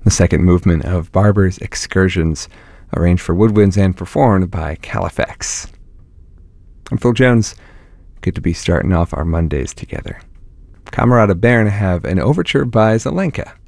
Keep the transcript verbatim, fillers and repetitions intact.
the second movement of Barber's Excursions, arranged for woodwinds and performed by Califax. I'm Phil Jones. Good to be starting off our Mondays together. Camerata Bern have an overture by Zelenka.